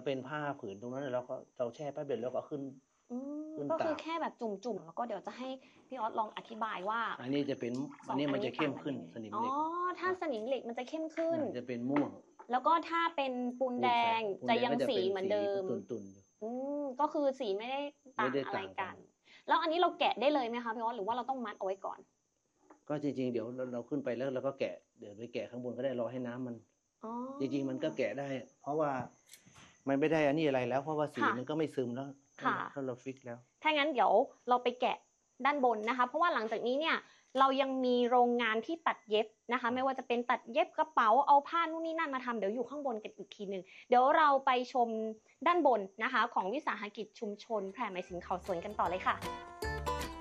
เป็นผ้าผืนตรงนั้นเราแช่แป๊บเดียวแล้วก็ขึ้นก็คือตากแค่แบบจุ่มๆแล้วก็เดี๋ยวจะให้พี่ออสลองอธิบายว่าอันนี้จะเป็นสอัอนงอันนี้มันจะเข้มขึ้นต่างกันยังไงสนิมเหล็กถ้าสนิมเหล็กมันจะเข้มขึ้นจะเป็นม่วงแล้วก็ถ้าเป็นปูนแดงจะยังสีเหมือนเดิมตุ่นๆอยู่ก็คือสีไม่ได้ต่างอะไรกันแล้วอันนี้เราแกะได้เลยไหมคะพี่ออสหรือว่าเราต้องมัดเอาไว้ก่อนก็จริงๆเดี๋ยวเราขึ้นไปแล้วเราก็แกะเดี๋ยวไปแกะข้างบนก็ได้รอให้น้ำมันจริงๆมันก็แกะได้ เพราะว่ามันไม่ได้อันนี้อะไรแล้วเพราะว่าสีมันก็ไม่ซึมแล้วถ้าเราฟิกแล้วถ้างั้นเดี๋ยวเราไปแกะด้านบนนะคะเพราะว่าหลังจากนี้เนี่ยเรายังมีโรงงานที่ตัดเย็บนะคะไม่ว่าจะเป็นตัดเย็บกระเป๋าเอาผ้านู่นนี่นั่นมาทำเดี๋ยวอยู่ข้างบนกันอีกทีหนึ่งเดี๋ยวเราไปชมด้านบนนะคะของวิสาหกิจชุมชนแพรไหมสินเขาสวนกันต่อเลยค่ะ